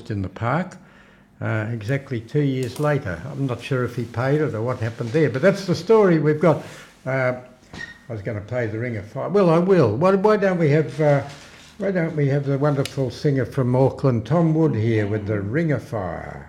demolished in the park exactly 2 years later. I'm not sure if he paid it or what happened there, but that's the story we've got. I was going to play the Ring of Fire. Well, I will. Why don't we have the wonderful singer from Auckland, Tom Wood, here with the Ring of Fire?